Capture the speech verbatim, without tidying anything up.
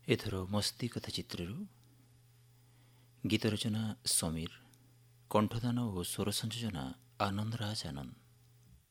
ଏଥର ମସ୍ତି କଥା ଚିତ୍ରରୁ ଗୀତ ରଚନା ସମୀର, କଣ୍ଠଦାନ ଓ ସ୍ୱର ସଂଯୋଜନା ଆନନ୍ଦରାଜ ଆନନ୍ଦ।